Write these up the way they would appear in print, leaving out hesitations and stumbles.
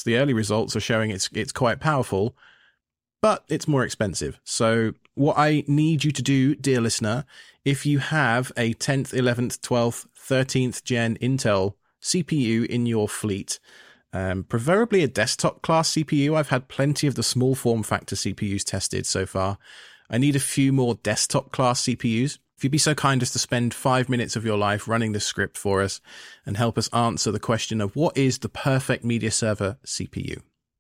the early results are showing it's quite powerful, but it's more expensive. So what I need you to do, dear listener, if you have a 10th, 11th, 12th, 13th gen Intel CPU in your fleet, preferably a desktop class CPU. I've had plenty of the small form factor CPUs tested so far. I need a few more desktop class CPUs. If you'd be so kind as to spend 5 minutes of your life running this script for us and help us answer the question of what is the perfect media server CPU?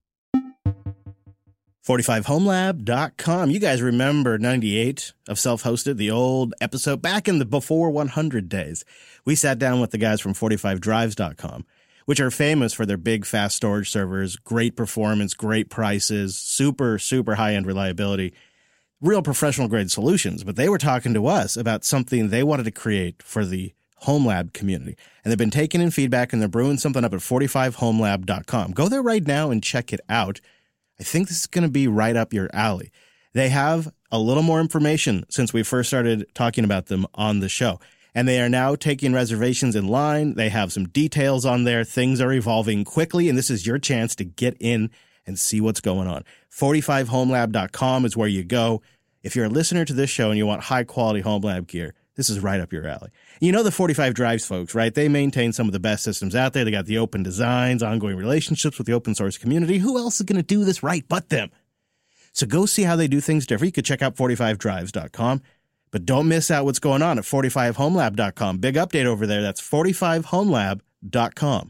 45homelab.com. You guys remember 98 of Self-Hosted, the old episode back in the before 100 days. We sat down with the guys from 45drives.com, which are famous for their big, fast storage servers, great performance, great prices, super, super high-end reliability, real professional-grade solutions. But they were talking to us about something they wanted to create for the HomeLab community. And they've been taking in feedback, and they're brewing something up at 45homelab.com. Go there right now and check it out. I think this is going to be right up your alley. They have a little more information since we first started talking about them on the show. And they are now taking reservations in line. They have some details on there. Things are evolving quickly, and this is your chance to get in and see what's going on. 45homelab.com is where you go. If you're a listener to this show and you want high-quality HomeLab gear, this is right up your alley. You know the 45 Drives folks, right? They maintain some of the best systems out there. They got the open designs, ongoing relationships with the open source community. Who else is going to do this right but them? So go see how they do things different. You could check out 45drives.com, but don't miss out what's going on at 45homelab.com. Big update over there. That's 45homelab.com.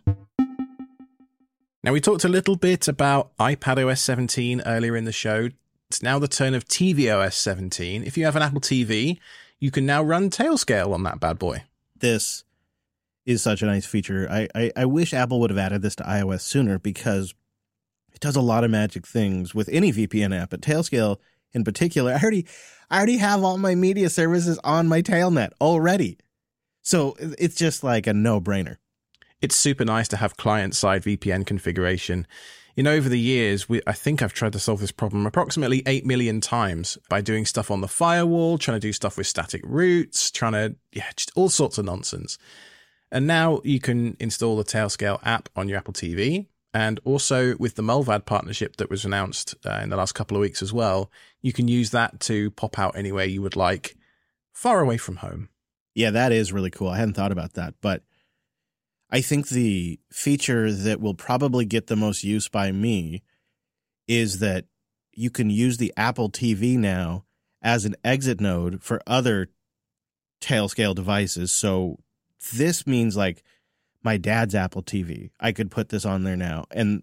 Now, we talked a little bit about iPadOS 17 earlier in the show. It's now the turn of tvOS 17. If you have an Apple TV, you can now run Tailscale on that bad boy. This is such a nice feature. I wish Apple would have added this to iOS sooner because it does a lot of magic things with any VPN app, but Tailscale in particular. I already have all my media services on my Tailnet already. So it's just like a no-brainer. It's super nice to have client-side VPN configuration. Over the years, I think I've tried to solve this problem approximately 8 million times by doing stuff on the firewall, trying to do stuff with static routes, just all sorts of nonsense. And now you can install the Tailscale app on your Apple TV. And also with the Mullvad partnership that was announced in the last couple of weeks as well, you can use that to pop out anywhere you would like, far away from home. Yeah, that is really cool. I hadn't thought about that, but I think the feature that will probably get the most use by me is that you can use the Apple TV now as an exit node for other Tailscale devices. So this means like my dad's Apple TV. I could put this on there now. And,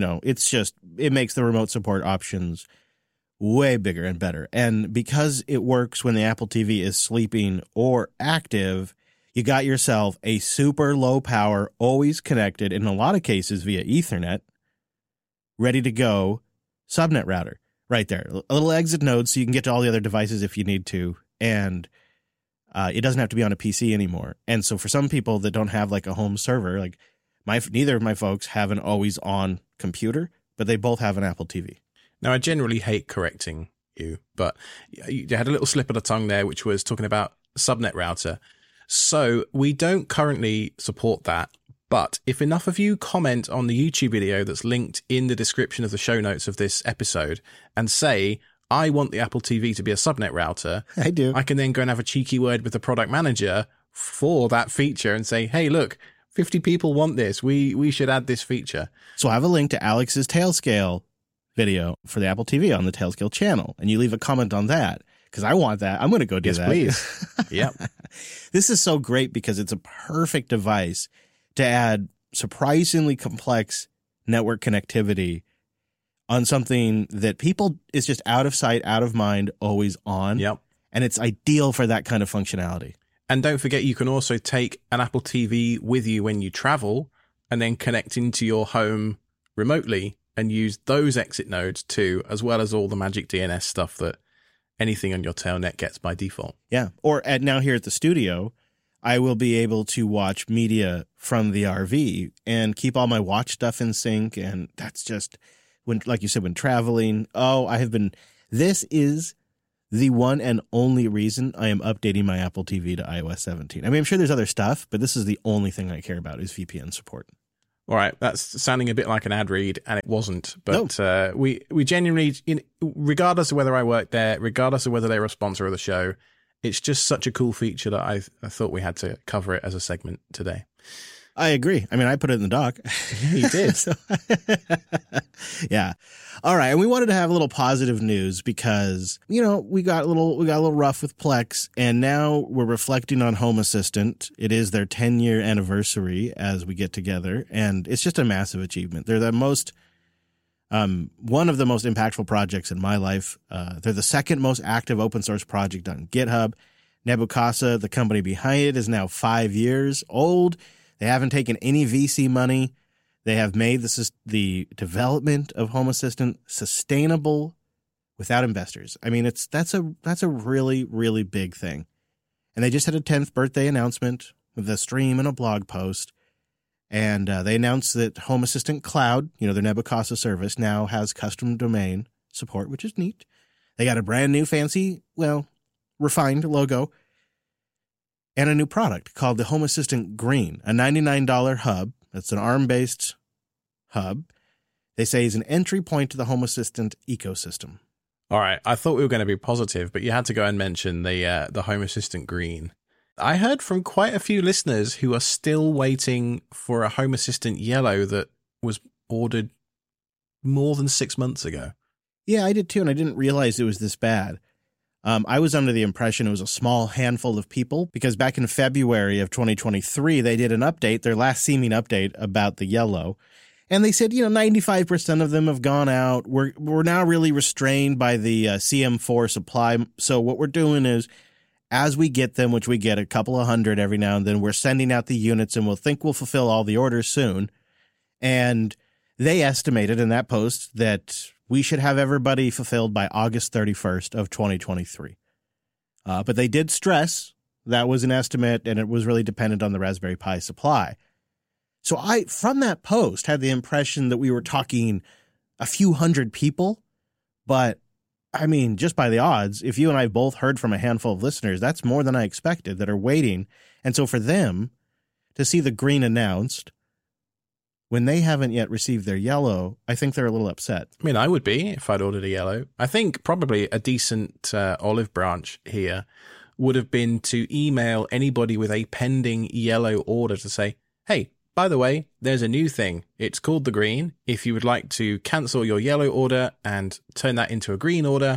it makes the remote support options way bigger and better. And because it works when the Apple TV is sleeping or active, you got yourself a super low power, always connected, in a lot of cases via Ethernet, ready to go subnet router right there. A little exit node so you can get to all the other devices if you need to. And it doesn't have to be on a PC anymore. And so for some people that don't have like a home server, like neither of my folks have an always on computer, but they both have an Apple TV. Now, I generally hate correcting you, but you had a little slip of the tongue there, which was talking about subnet router. So we don't currently support that, but if enough of you comment on the YouTube video that's linked in the description of the show notes of this episode and say, I want the Apple TV to be a subnet router, I do. I can then go and have a cheeky word with the product manager for that feature and say, hey, look, 50 people want this. We should add this feature. So I have a link to Alex's Tailscale video for the Apple TV on the Tailscale channel, and you leave a comment on that. Because I want that. I'm going to go do that. Please. Yep. This is so great because it's a perfect device to add surprisingly complex network connectivity on something that people is just out of sight, out of mind, always on. Yep. And it's ideal for that kind of functionality. And don't forget, you can also take an Apple TV with you when you travel and then connect into your home remotely and use those exit nodes too, as well as all the magic DNS stuff that anything on your Tailnet gets by default. Yeah. Or now here at the studio, I will be able to watch media from the RV and keep all my watch stuff in sync. And that's just when, like you said, when traveling. This is the one and only reason I am updating my Apple TV to iOS 17. I mean, I'm sure there's other stuff, but this is the only thing I care about is VPN support. All right, that's sounding a bit like an ad read, and it wasn't. But we genuinely, regardless of whether I worked there, regardless of whether they were a sponsor of the show, it's just such a cool feature that I thought we had to cover it as a segment today. I agree. I mean, I put it in the doc. Yeah, you did. So, yeah. All right. And we wanted to have a little positive news because, we got a little rough with Plex, and now we're reflecting on Home Assistant. It is their 10-year anniversary as we get together, and it's just a massive achievement. They're the most, one of the most impactful projects in my life. They're the second most active open source project on GitHub. Nebukasa, the company behind it, is now 5 years old. They haven't taken any VC money. They have made the development of Home Assistant sustainable without investors. I mean, that's a really, really big thing. And they just had a 10th birthday announcement with a stream and a blog post. And they announced that Home Assistant Cloud, their Nebukasa service, now has custom domain support, which is neat. They got a brand new fancy, refined logo. And a new product called the Home Assistant Green, a $99 hub. That's an ARM-based hub. They say is an entry point to the Home Assistant ecosystem. All right. I thought we were going to be positive, but you had to go and mention the Home Assistant Green. I heard from quite a few listeners who are still waiting for a Home Assistant Yellow that was ordered more than 6 months ago. Yeah, I did too, and I didn't realize it was this bad. I was under the impression it was a small handful of people because back in February of 2023, they did an update, their last seeming update about the Yellow. And they said, 95% of them have gone out. We're now really restrained by the CM4 supply. So what we're doing is as we get them, which we get a couple of hundred every now and then, we're sending out the units and we'll fulfill all the orders soon. And they estimated in that post that we should have everybody fulfilled by August 31st of 2023. But they did stress that was an estimate and it was really dependent on the Raspberry Pi supply. So I, from that post, had the impression that we were talking a few hundred people. But, I mean, just by the odds, if you and I both heard from a handful of listeners, that's more than I expected that are waiting. And so for them to see the Green announced, when they haven't yet received their Yellow, I think they're a little upset. I mean, I would be if I'd ordered a Yellow. I think probably a decent olive branch here would have been to email anybody with a pending Yellow order to say, hey, by the way, there's a new thing. It's called the Green. If you would like to cancel your Yellow order and turn that into a Green order,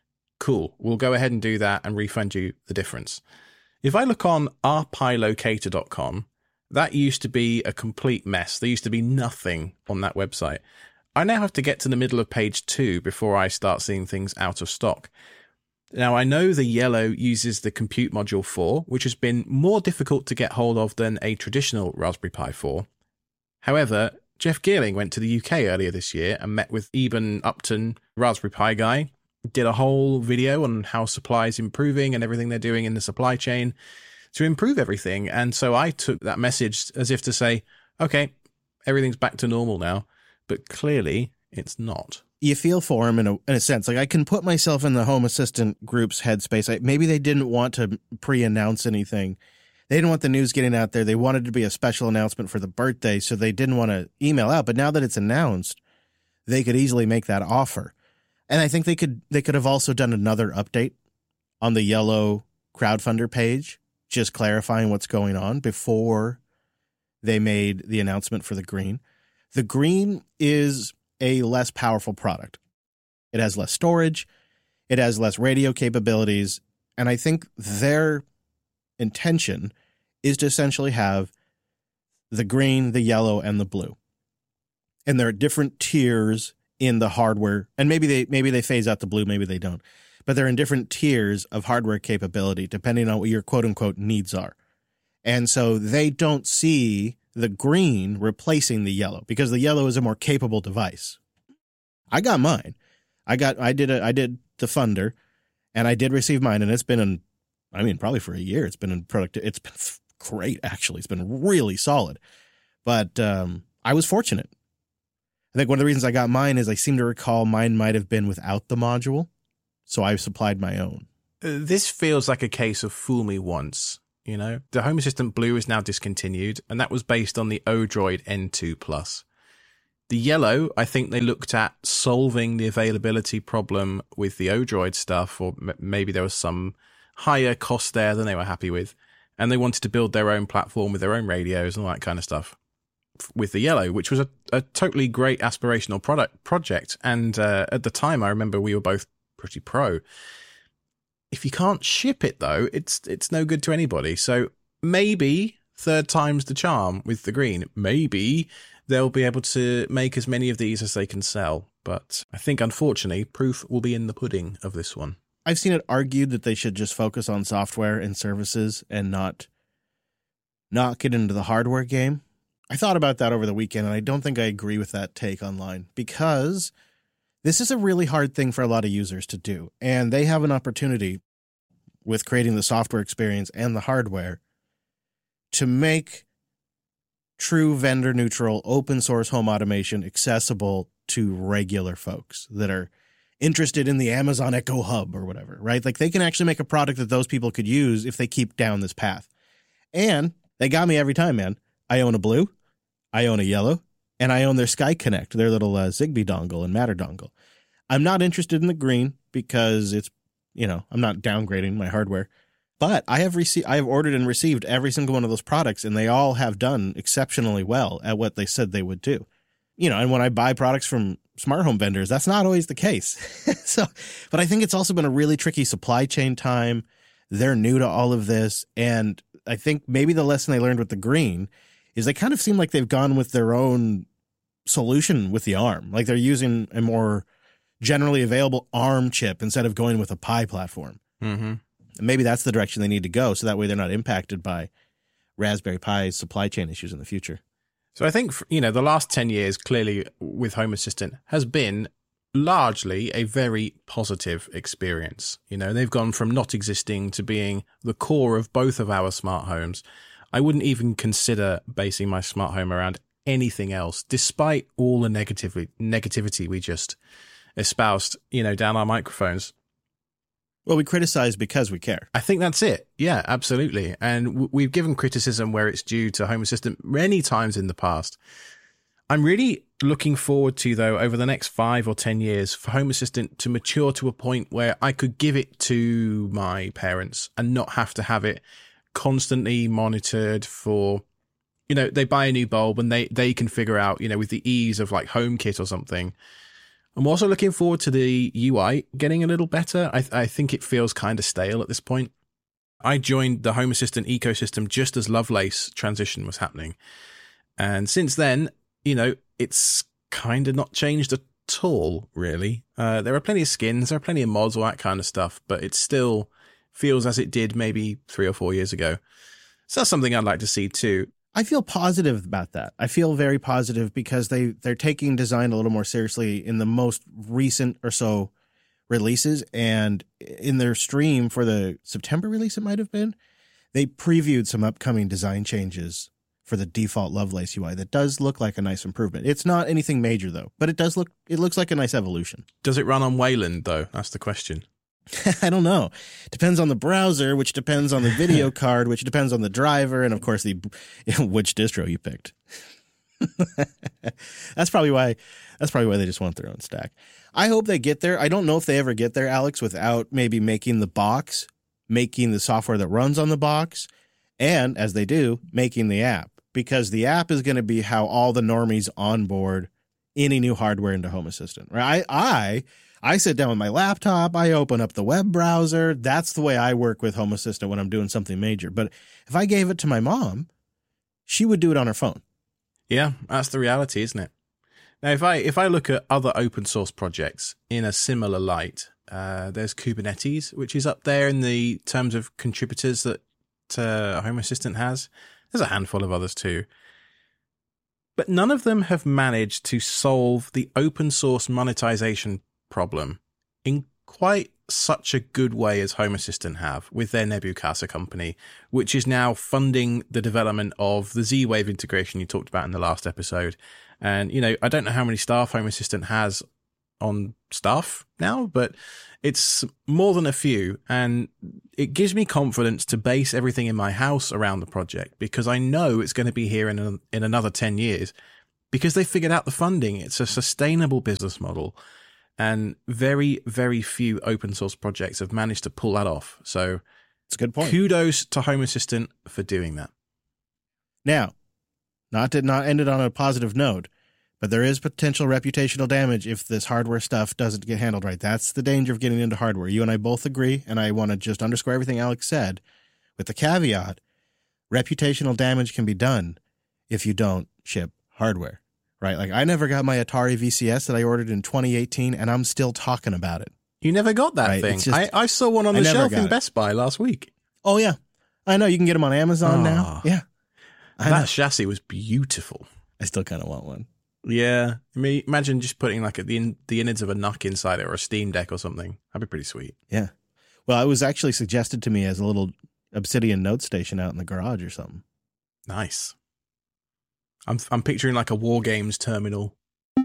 cool. We'll go ahead and do that and refund you the difference. If I look on rpilocator.com, that used to be a complete mess. There used to be nothing on that website. I now have to get to the middle of page 2 before I start seeing things out of stock. Now, I know the Yellow uses the Compute Module 4, which has been more difficult to get hold of than a traditional Raspberry Pi 4. However, Jeff Geerling went to the UK earlier this year and met with Eben Upton, Raspberry Pi guy, did a whole video on how supply is improving and everything they're doing in the supply chain to improve everything. And so I took that message as if to say, okay, everything's back to normal now, but clearly it's not. You feel for him in a sense. Like I can put myself in the Home Assistant group's headspace. Maybe they didn't want to pre-announce anything. They didn't want the news getting out there. They wanted to be a special announcement for the birthday, so they didn't want to email out. But now that it's announced, they could easily make that offer. And I think they could have also done another update on the Yellow crowdfunder page, just clarifying what's going on before they made the announcement for the Green. The Green is a less powerful product. It has less storage. It has less radio capabilities. And I think their intention is to essentially have the Green, the Yellow, and the Blue. And there are different tiers in the hardware. And maybe they phase out the Blue, maybe they don't. But they're in different tiers of hardware capability, depending on what your quote-unquote needs are. And so they don't see the Green replacing the Yellow because the Yellow is a more capable device. I got mine. I did the funder, and I did receive mine, and it's been probably for a year. It's been in productive. It's been great, actually. It's been really solid. But I was fortunate. I think one of the reasons I got mine is I seem to recall mine might have been without the module, so I supplied my own. This feels like a case of fool me once, You know, the Home Assistant Blue is now discontinued, and that was based on the Odroid N2+. The yellow, I think they looked at solving the availability problem with the Odroid stuff, or maybe there was some higher cost there than they were happy with, and they wanted to build their own platform with their own radios and all that kind of stuff with the yellow, which was a totally great aspirational project. And at the time, I remember we were both pretty pro. If you can't ship it, though, it's no good to anybody. So maybe third time's the charm with the green. Maybe they'll be able to make as many of these as they can sell. But I think, unfortunately, proof will be in the pudding of this one. I've seen it argued that they should just focus on software and services and not get into the hardware game. I thought about that over the weekend, and I don't think I agree with that take online, because this is a really hard thing for a lot of users to do, and they have an opportunity with creating the software experience and the hardware to make true vendor-neutral, open-source home automation accessible to regular folks that are interested in the Amazon Echo Hub or whatever, right? Like, they can actually make a product that those people could use if they keep down this path. And they got me every time, man. I own a blue, I own a yellow, and I own their Sky Connect, their little Zigbee dongle and Matter dongle. I'm not interested in the green because it's, I'm not downgrading my hardware. But I have ordered and received every single one of those products, and they all have done exceptionally well at what they said they would do. And when I buy products from smart home vendors, that's not always the case. But I think it's also been a really tricky supply chain time. They're new to all of this. And I think maybe the lesson they learned with the green is they kind of seem like they've gone with their own solution with the ARM. Like, they're using a more generally available ARM chip instead of going with a Pi platform. Mm-hmm. Maybe that's the direction they need to go, so that way they're not impacted by Raspberry Pi's supply chain issues in the future. So I think, the last 10 years, clearly, with Home Assistant has been largely a very positive experience. They've gone from not existing to being the core of both of our smart homes. I wouldn't even consider basing my smart home around anything else, despite all the negativity we just espoused, down our microphones. Well, we criticize because we care. I think that's it. Yeah, absolutely. And we've given criticism where it's due to Home Assistant many times in the past. I'm really looking forward to, though, over the next 5 or 10 years, for Home Assistant to mature to a point where I could give it to my parents and not have to have it constantly monitored for, they buy a new bulb and they can figure out, with the ease of like HomeKit or something. I'm also looking forward to the UI getting a little better. I think it feels kind of stale at this point. I joined the Home Assistant ecosystem just as Lovelace transition was happening. And since then, it's kind of not changed at all, really. There are plenty of skins, there are plenty of mods, all that kind of stuff, but it still feels as it did maybe 3 or 4 years ago. So that's something I'd like to see too. I feel positive about that. I feel very positive because they're taking design a little more seriously in the most recent or so releases. And in their stream for the September release, it might have been, they previewed some upcoming design changes for the default Lovelace UI that does look like a nice improvement. It's not anything major though, but it looks like a nice evolution. Does it run on Wayland though? That's the question. I don't know. Depends on the browser, which depends on the video card, which depends on the driver, and of course which distro you picked. That's probably why they just want their own stack. I hope they get there. I don't know if they ever get there, Alex, without maybe making the software that runs on the box, and as they do, making the app, because the app is going to be how all the normies onboard any new hardware into Home Assistant. Right? I sit down with my laptop, I open up the web browser. That's the way I work with Home Assistant when I'm doing something major. But if I gave it to my mom, she would do it on her phone. Yeah, that's the reality, isn't it? Now, if I look at other open source projects in a similar light, there's Kubernetes, which is up there in the terms of contributors that Home Assistant has. There's a handful of others too. But none of them have managed to solve the open source monetization problem in quite such a good way as Home Assistant have with their Nebucasa company, which is now funding the development of the Z-Wave integration you talked about in the last episode. And, I don't know how many staff Home Assistant has on stuff now, but it's more than a few, and it gives me confidence to base everything in my house around the project, because I know it's going to be here in another 10 years, because they figured out the funding. It's a sustainable business model, and very, very few open source projects have managed to pull that off. So it's a good point. Kudos to Home Assistant for doing that. Now, not end it on a positive note, but there is potential reputational damage if this hardware stuff doesn't get handled right. That's the danger of getting into hardware. You and I both agree, and I want to just underscore everything Alex said with the caveat, reputational damage can be done if you don't ship hardware, right? Like, I never got my Atari VCS that I ordered in 2018, and I'm still talking about it. You never got that thing. I saw one on the shelf in Best Buy last week. Oh, yeah. I know. You can get them on Amazon now. Yeah. That chassis was beautiful. I still kind of want one. Yeah. Imagine just putting like the innards of a NUC inside it, or a Steam Deck or something. That'd be pretty sweet. Yeah. Well, it was actually suggested to me as a little Obsidian note station out in the garage or something. Nice. I'm picturing like a War Games terminal.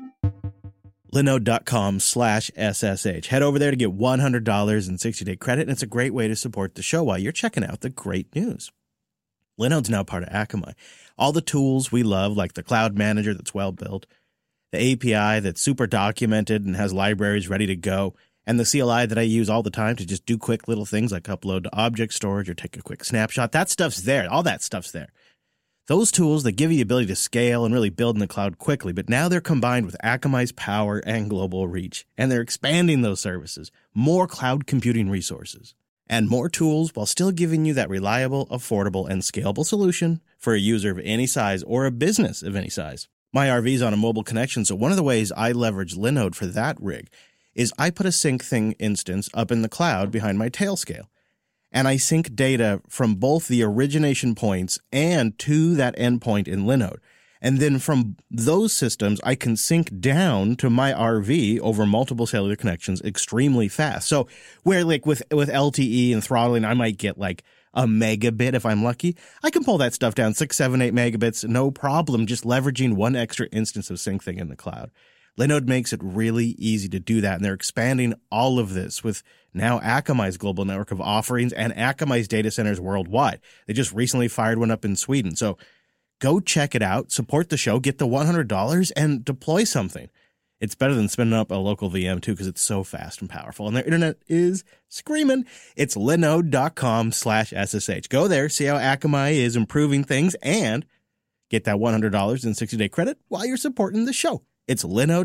Linode.com/SSH. Head over there to get $100 in 60-day credit, and it's a great way to support the show while you're checking out the great news. Linode's now part of Akamai. All the tools we love, like the Cloud Manager that's well built, the API that's super documented and has libraries ready to go, and the CLI that I use all the time to just do quick little things like upload to object storage or take a quick snapshot. That stuff's there. All that stuff's there. Those tools that give you the ability to scale and really build in the cloud quickly, but now they're combined with Akamai's power and global reach, and they're expanding those services, more cloud computing resources, and more tools while still giving you that reliable, affordable, and scalable solution for a user of any size or a business of any size. My RV's on a mobile connection, so one of the ways I leverage Linode for that rig is I put a SyncThing instance up in the cloud behind my Tailscale. And I sync data from both the origination points and to that endpoint in Linode. And then from those systems, I can sync down to my RV over multiple cellular connections extremely fast. So where like with LTE and throttling, I might get like a megabit if I'm lucky. I can pull that stuff down 6, 7, 8 megabits, no problem, just leveraging one extra instance of SyncThing in the cloud. Linode makes it really easy to do that, and they're expanding all of this with now Akamai's global network of offerings and Akamai's data centers worldwide. They just recently fired one up in Sweden. So go check it out, support the show, get the $100, and deploy something. It's better than spinning up a local VM, too, because it's so fast and powerful, and their internet is screaming. It's linode.com/SSH. Go there, see how Akamai is improving things, and get that $100 in 60-day credit while you're supporting the show. It's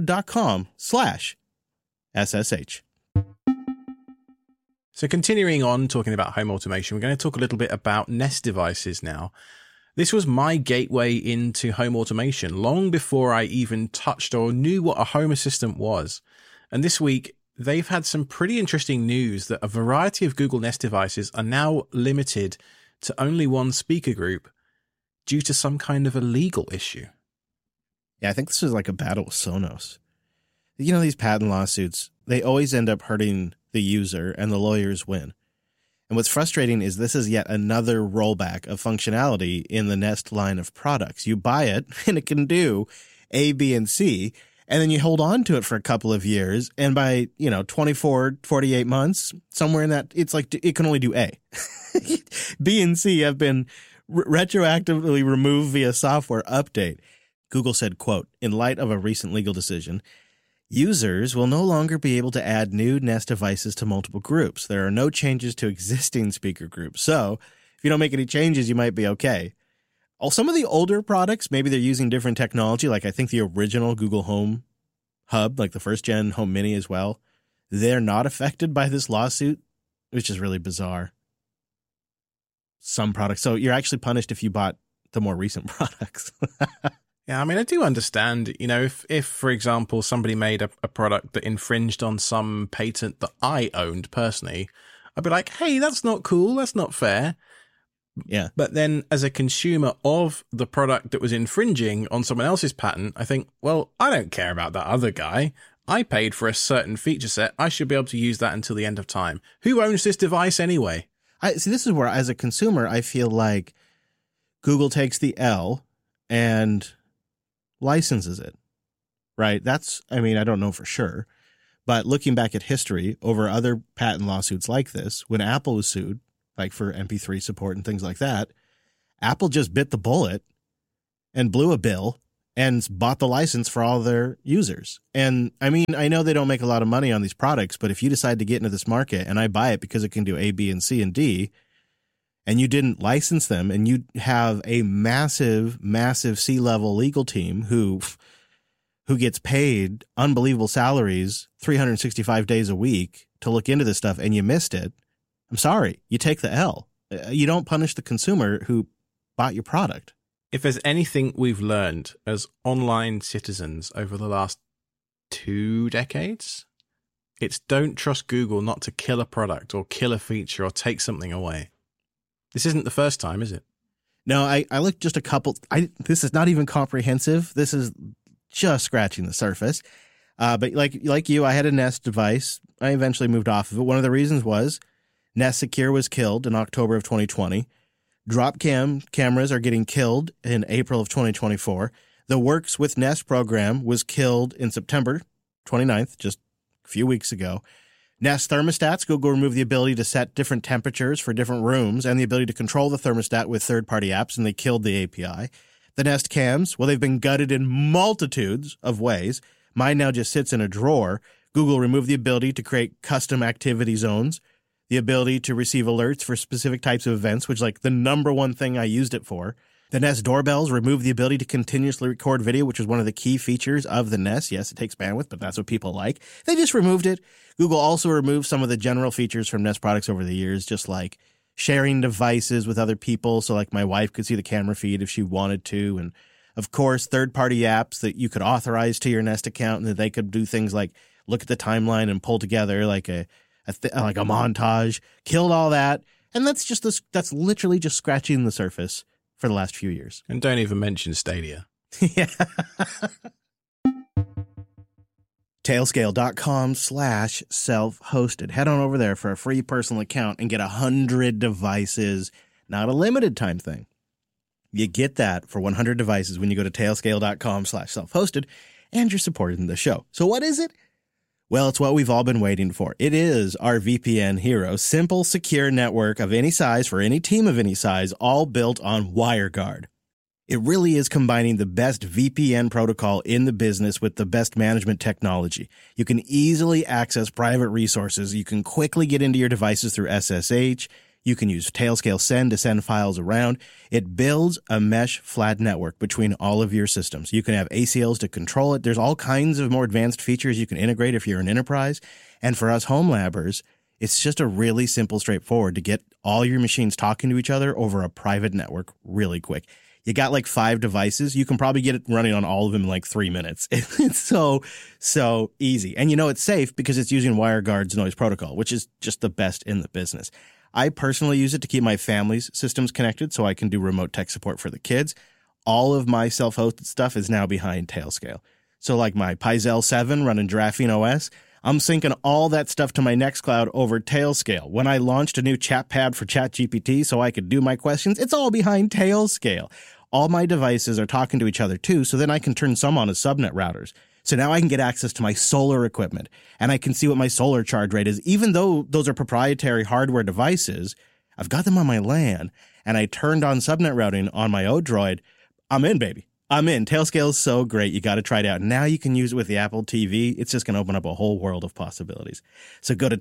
linode.com/SSH. So continuing on talking about home automation, we're going to talk a little bit about Nest devices now. This was my gateway into home automation long before I even touched or knew what a Home Assistant was. And this week, they've had some pretty interesting news that a variety of Google Nest devices are now limited to only one speaker group due to some kind of a legal issue. Yeah, I think this is like a battle with Sonos. You know, these patent lawsuits, they always end up hurting the user and the lawyers win. And what's frustrating is this is yet another rollback of functionality in the Nest line of products. You buy it and it can do A, B, and C, and then you hold on to it for a couple of years. And by, 24, 48 months, somewhere in that, it's like it can only do A. B and C have been retroactively removed via software update. Google said, quote, "In light of a recent legal decision, users will no longer be able to add new Nest devices to multiple groups. There are no changes to existing speaker groups. So if you don't make any changes, you might be okay." Some of the older products, maybe they're using different technology, like I think the original Google Home Hub, like the first gen Home Mini as well, they're not affected by this lawsuit, which is really bizarre. Some products. So you're actually punished if you bought the more recent products. Yeah, I mean, I do understand, if for example, somebody made a product that infringed on some patent that I owned personally, I'd be like, hey, that's not cool. That's not fair. Yeah. But then as a consumer of the product that was infringing on someone else's patent, I think, well, I don't care about that other guy. I paid for a certain feature set. I should be able to use that until the end of time. Who owns this device anyway? See, this is where, as a consumer, I feel like Google takes the L and licenses it, right? I don't know for sure, But looking back at history over other patent lawsuits like this, when Apple was sued, like for MP3 support and things like that, Apple just bit the bullet and blew a bill and bought the license for all their users. And I mean, I know they don't make a lot of money on these products, but if you decide to get into this market and I buy it because it can do A, B, and C and D, and you didn't license them, and you have a massive, massive C-level legal team who gets paid unbelievable salaries 365 days a week to look into this stuff, and you missed it, I'm sorry, you take the L. You don't punish the consumer who bought your product. If there's anything we've learned as online citizens over the last 2 decades, it's don't trust Google not to kill a product or kill a feature or take something away. This isn't the first time, is it? No, I looked just a couple. This is not even comprehensive. This is just scratching the surface. But like you, I had a Nest device. I eventually moved off of it. One of the reasons was Nest Secure was killed in October of 2020. Dropcam cameras are getting killed in April of 2024. The Works with Nest program was killed in September 29th, just a few weeks ago. Nest thermostats, Google removed the ability to set different temperatures for different rooms and the ability to control the thermostat with third-party apps, and they killed the API. The Nest cams, well, they've been gutted in multitudes of ways. Mine now just sits in a drawer. Google removed the ability to create custom activity zones, the ability to receive alerts for specific types of events, which is like the number one thing I used it for. The Nest doorbells removed the ability to continuously record video, which was one of the key features of the Nest. Yes, it takes bandwidth, but that's what people like. They just removed it. Google also removed some of the general features from Nest products over the years, just like sharing devices with other people. So like my wife could see the camera feed if she wanted to. And of course, third-party apps that you could authorize to your Nest account and that they could do things like look at the timeline and pull together like a montage. Killed all that. And that's literally just scratching the surface for the last few years. And don't even mention Stadia. Yeah. Tailscale.com/self-hosted. Head on over there for a free personal account and get 100 devices. Not a limited time thing. You get that for 100 devices when you go to tailscale.com/self-hosted, and you're supporting the show. So what is it? Well, it's what we've all been waiting for. It is our VPN hero, simple, secure network of any size for any team of any size, all built on WireGuard. It really is combining the best VPN protocol in the business with the best management technology. You can easily access private resources. You can quickly get into your devices through SSH. You can use Tailscale Send to send files around. It builds a mesh flat network between all of your systems. You can have ACLs to control it. There's all kinds of more advanced features you can integrate if you're an enterprise. And for us home labbers, it's just a really simple, straightforward to get all your machines talking to each other over a private network really quick. You got like 5 devices. You can probably get it running on all of them in like 3 minutes. It's so easy. And you know it's safe because it's using WireGuard's noise protocol, which is just the best in the business. I personally use it to keep my family's systems connected so I can do remote tech support for the kids. All of my self-hosted stuff is now behind Tailscale. So like my Pizel 7 running Giraffene OS, I'm syncing all that stuff to my Nextcloud over Tailscale. When I launched a new chat pad for ChatGPT so I could do my questions, it's all behind Tailscale. All my devices are talking to each other too, so then I can turn some on as subnet routers. So now I can get access to my solar equipment, and I can see what my solar charge rate is. Even though those are proprietary hardware devices, I've got them on my LAN, and I turned on subnet routing on my Odroid. I'm in, baby. I'm in. Tailscale is so great. You got to try it out. Now you can use it with the Apple TV. It's just going to open up a whole world of possibilities. So go to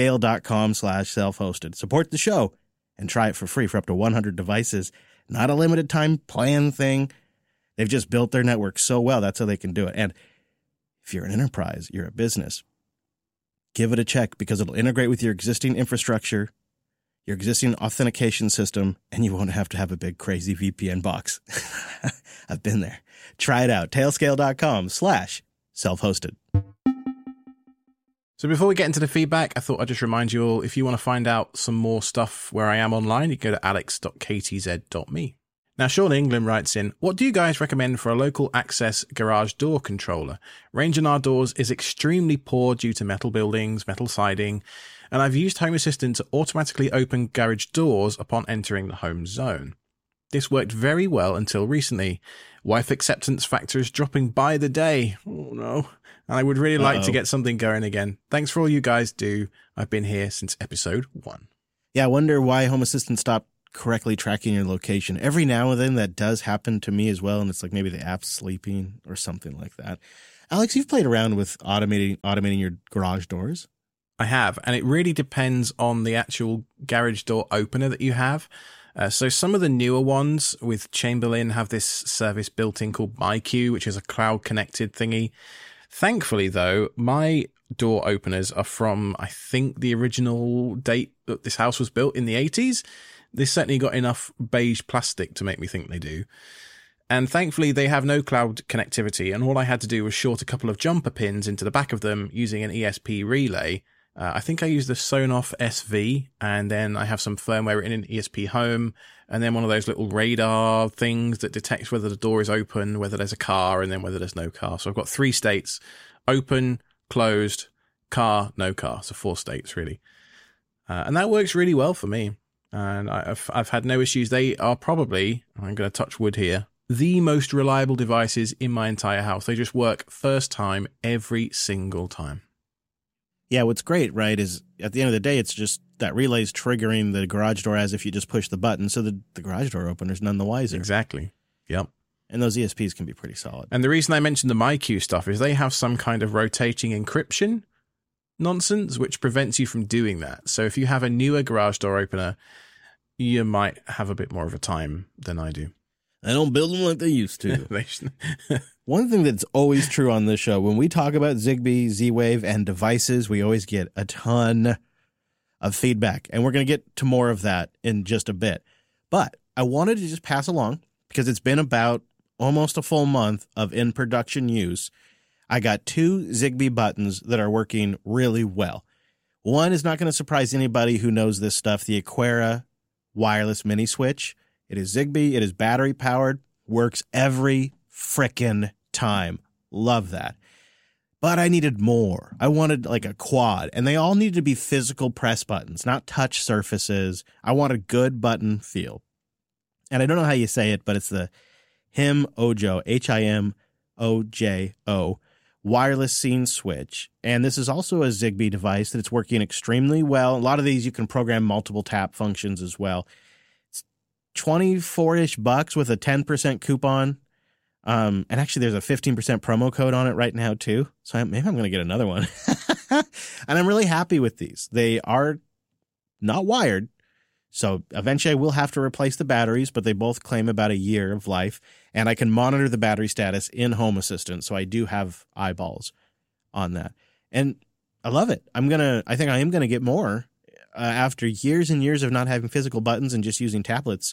tailscale.com/self-hosted. Support the show and try it for free for up to 100 devices. Not a limited time plan thing. They've just built their network so well. That's how they can do it. And if you're an enterprise, you're a business, give it a check because it'll integrate with your existing infrastructure, your existing authentication system, and you won't have to have a big crazy VPN box. I've been there. Try it out. Tailscale.com/self-hosted. So before we get into the feedback, I thought I'd just remind you all, if you want to find out some more stuff where I am online, you can go to alex.ktz.me. Now, Sean England writes in, what do you guys recommend for a local access garage door controller? Range on our doors is extremely poor due to metal buildings, metal siding, and I've used Home Assistant to automatically open garage doors upon entering the home zone. This worked very well until recently. Wi-Fi acceptance factor is dropping by the day. Oh no. And I would really like to get something going again. Thanks for all you guys do. I've been here since episode 1. Yeah, I wonder why Home Assistant stopped correctly tracking your location. Every now and then that does happen to me as well, and it's like maybe the app's sleeping or something like that. Alex, you've played around with automating your garage doors. I have, and it really depends on the actual garage door opener that you have. So some of the newer ones with Chamberlain have this service built in called MyQ, which is a cloud-connected thingy. Thankfully, though, my door openers are from, I think, the original date that this house was built in the 80s. They certainly got enough beige plastic to make me think they do. And thankfully, they have no cloud connectivity, and all I had to do was short a couple of jumper pins into the back of them using an ESP relay. I think I used the Sonoff SV, and then I have some firmware in an ESP Home, and then one of those little radar things that detects whether the door is open, whether there's a car, and then whether there's no car. So I've got 3 states: open, closed, car, no car. So 4 states, really. And that works really well for me. And I've had no issues. They are probably, I'm going to touch wood here, the most reliable devices in my entire house. They just work first time every single time. Yeah, what's great, right, is at the end of the day, it's just that relay's triggering the garage door as if you just push the button, so the garage door opener's none the wiser. Exactly. Yep. And those ESPs can be pretty solid. And the reason I mentioned the MyQ stuff is they have some kind of rotating encryption nonsense, which prevents you from doing that. So if you have a newer garage door opener, you might have a bit more of a time than I do. I don't build them like they used to. One thing that's always true on this show, when we talk about Zigbee, Z-Wave, and devices, we always get a ton of feedback. And we're going to get to more of that in just a bit. But I wanted to just pass along, because it's been about almost a full month of in-production use. I got 2 Zigbee buttons that are working really well. One is not going to surprise anybody who knows this stuff, the Aquera wireless mini switch. It is Zigbee. It is battery powered. Works every frickin' time. Love that. But I needed more. I wanted like a quad, and they all needed to be physical press buttons, not touch surfaces. I want a good button feel. And I don't know how you say it, but it's the HIMOJO, HIMOJO wireless scene switch. And this is also a Zigbee device that it's working extremely well. A lot of these you can program multiple tap functions as well. 24-ish bucks with a 10% coupon. And actually there's a 15% promo code on it right now too. So maybe I'm going to get another one. And I'm really happy with these. They are not wired. So eventually I will have to replace the batteries, but they both claim about a year of life. And I can monitor the battery status in Home Assistant. So I do have eyeballs on that. And I love it. I think I am going to get more after years and years of not having physical buttons and just using tablets.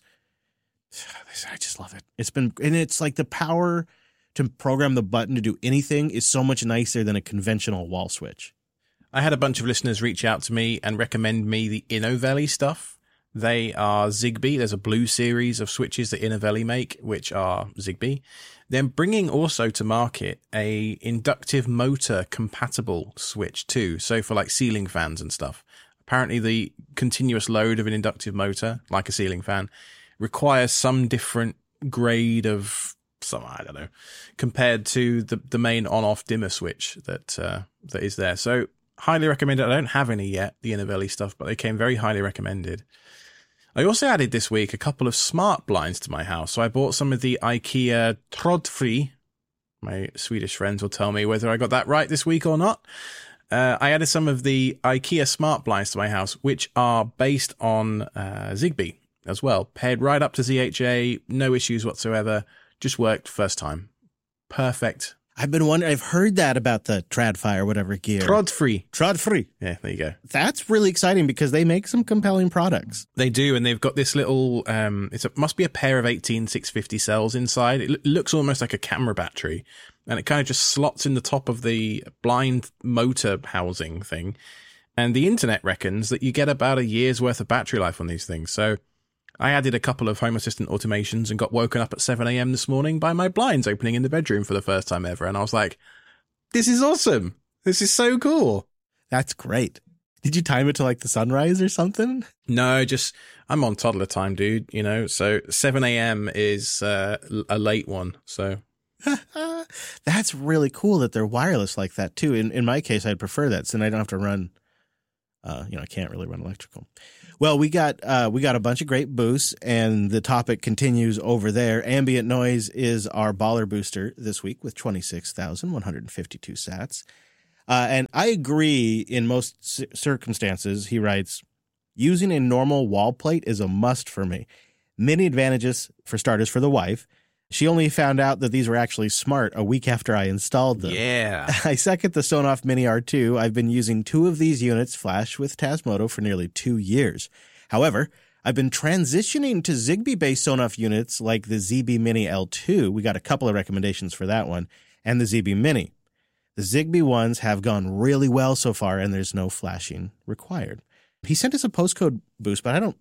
I just love it. It's like the power to program the button to do anything is so much nicer than a conventional wall switch. I had a bunch of listeners reach out to me and recommend me the Innovelli stuff. They are Zigbee. There's a blue series of switches that Innovelli make, which are Zigbee. They're bringing also to market a inductive motor compatible switch too. So for like ceiling fans and stuff. Apparently the continuous load of an inductive motor, like a ceiling fan, requires some different grade of I don't know, compared to the main on-off dimmer switch that is there. So highly recommended. I don't have any yet, the Innovelli stuff, but they came very highly recommended. I also added this week a couple of smart blinds to my house. So I bought some of the IKEA Trådfri. My Swedish friends will tell me whether I got that right this week or not. I added some of the IKEA smart blinds to my house, which are based on Zigbee as well. Paired right up to ZHA, no issues whatsoever. Just worked first time. Perfect. I've been wondering, I've heard that about the Tradfi or whatever gear. Trådfri. Yeah, there you go. That's really exciting because they make some compelling products. They do, and they've got this little, must be a pair of 18650 cells inside. It looks almost like a camera battery, and it kind of just slots in the top of the blind motor housing thing. And the internet reckons that you get about a year's worth of battery life on these things. So I added a couple of Home Assistant automations and got woken up at 7 a.m. this morning by my blinds opening in the bedroom for the first time ever. And I was like, this is awesome. This is so cool. That's great. Did you time it to like the sunrise or something? No, I'm on toddler time, dude. So 7 a.m. is a late one. So That's really cool that they're wireless like that too. In my case, I'd prefer that, so I don't have to run. I can't really run electrical. Well, we got a bunch of great boosts, and the topic continues over there. Ambient noise is our baller booster this week with 26,152 sats. And I agree in most circumstances, he writes, using a normal wall plate is a must for me. Many advantages, for starters, for the wife. She only found out that these were actually smart a week after I installed them. Yeah. I second the Sonoff Mini R2. I've been using 2 of these units, flash with Tasmodo, for nearly 2 years. However, I've been transitioning to Zigbee-based Sonoff units like the ZB Mini L2. We got a couple of recommendations for that one, and the ZB Mini. The Zigbee ones have gone really well so far, and there's no flashing required. He sent us a postcode boost, but I don't.